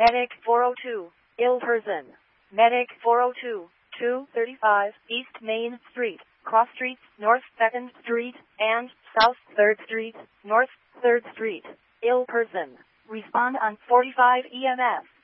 Medic 402, ill person. Medic 402, 235 East Main Street, cross streets North 2nd Street and South 3rd Street, North 3rd Street. Ill person. Respond on 45 EMS.